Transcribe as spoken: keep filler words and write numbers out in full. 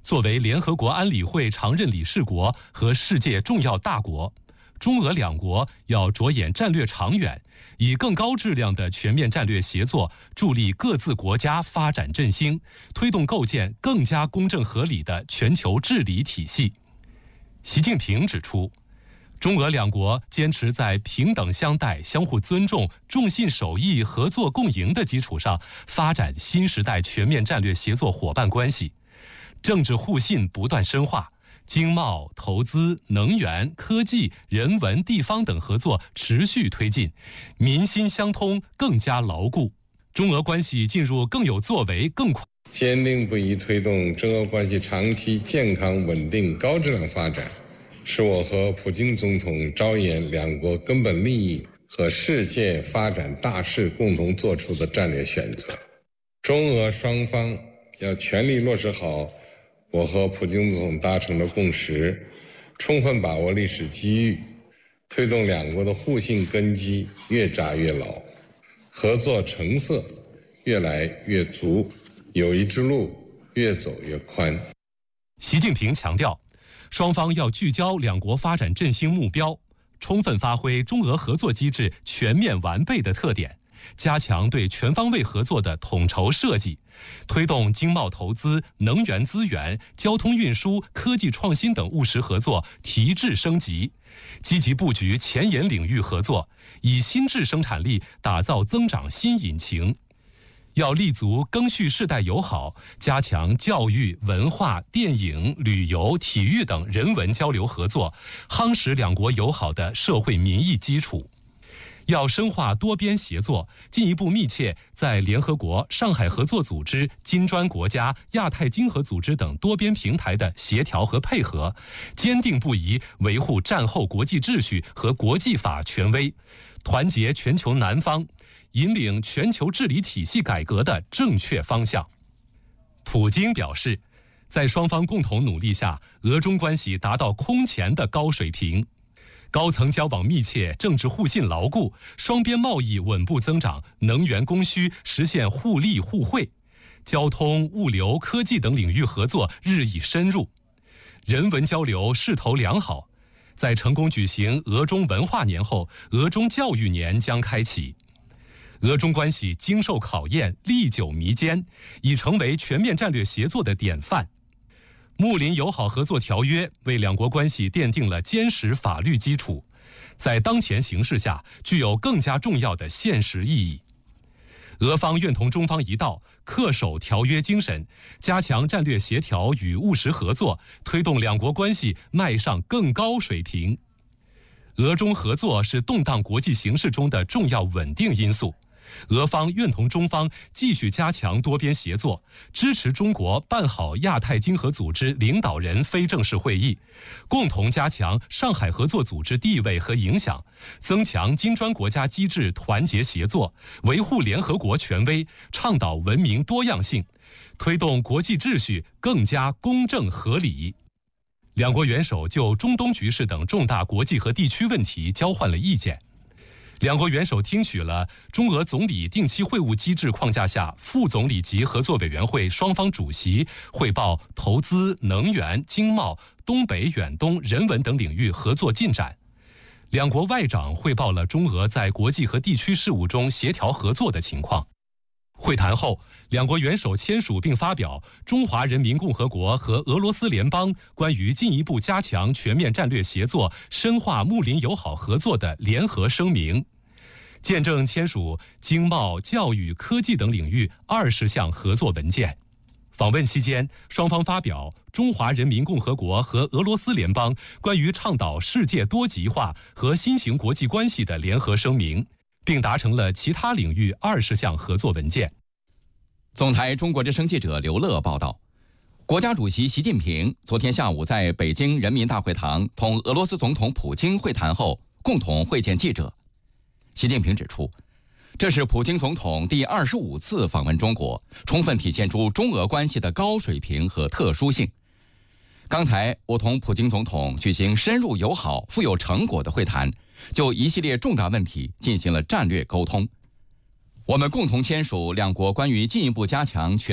作为联合国安理会常任理事国和世界重要大国，中俄两国要着眼战略长远，以更高质量的全面战略协作，助力各自国家发展振兴，推动构建更加公正合理的全球治理体系。习近平指出，中俄两国坚持在平等相待、相互尊重、重信守义、合作共赢的基础上，发展新时代全面战略协作伙伴关系，政治互信不断深化，经贸、投资、能源、科技、人文、地方等合作持续推进，民心相通更加牢固，中俄关系进入更有作为、更快。 坚定不移推动中俄关系长期健康、稳定、高质量发展，是我和普京总统着眼两国根本利益和世界发展大势共同做出的战略选择。中俄双方要全力落实好我和普京总统达成的共识，充分把握历史机遇，推动两国的互信根基越扎越牢，合作成色越来越足，友谊之路越走越宽。 习近平强调，双方要聚焦两国发展振兴目标，充分发挥中俄合作机制全面完备的特点，加强对全方位合作的统筹设计，推动经贸投资、能源资源、交通运输、科技创新等务实合作提质升级，积极布局前沿领域合作，以新质生产力打造增长新引擎。要立足赓续世代友好，加强教育、文化、电影、旅游、体育等人文交流合作，夯实两国友好的社会民意基础。要深化多边协作，进一步密切在联合国、上海合作组织、金砖国家、亚太经合组织等多边平台的协调和配合，坚定不移维护战后国际秩序和国际法权威，团结全球南方，引领全球治理体系改革的正确方向。普京表示，在双方共同努力下，俄中关系达到空前的高水平，高层交往密切，政治互信牢固，双边贸易稳步增长，能源供需实现互利互惠，交通、物流、科技等领域合作日益深入，人文交流势头良好。在成功举行俄中文化年后，俄中教育年将开启。俄中关系经受考验，历久弥坚，已成为全面战略协作的典范。睦邻友好合作条约为两国关系奠定了坚实法律基础，在当前形势下具有更加重要的现实意义。俄方愿同中方一道，恪守条约精神，加强战略协调与务实合作，推动两国关系迈上更高水平。俄中合作是动荡国际形势中的重要稳定因素。俄方愿同中方继续加强多边协作，支持中国办好亚太经合组织领导人非正式会议，共同加强上海合作组织地位和影响，增强金砖国家机制团结协作，维护联合国权威，倡导文明多样性，推动国际秩序更加公正合理。两国元首就中东局势等重大国际和地区问题交换了意见。两国元首听取了中俄总理定期会晤机制框架下副总理级合作委员会双方主席汇报投资、能源、经贸、东北、远东、人文等领域合作进展。两国外长汇报了中俄在国际和地区事务中协调合作的情况。会谈后，两国元首签署并发表《中华人民共和国和俄罗斯联邦关于进一步加强全面战略协作、深化睦邻友好合作的联合声明》，见证签署经贸、教育、科技等领域二十项合作文件。访问期间，双方发表《中华人民共和国和俄罗斯联邦关于倡导世界多极化和新型国际关系的联合声明》，并达成了其他领域二十项合作文件。 总台中国之声记者刘乐报道，国家主席习近平昨天下午在北京人民大会堂同俄罗斯总统普京会谈后，共同会见记者。习近平指出，这是普京总统第二十五次访问中国，充分体现出中俄关系的高水平和特殊性。刚才我同普京总统举行深入友好、富有成果的会谈，就一系列重大问题进行了战略沟通。我们共同签署两国关于进一步加强全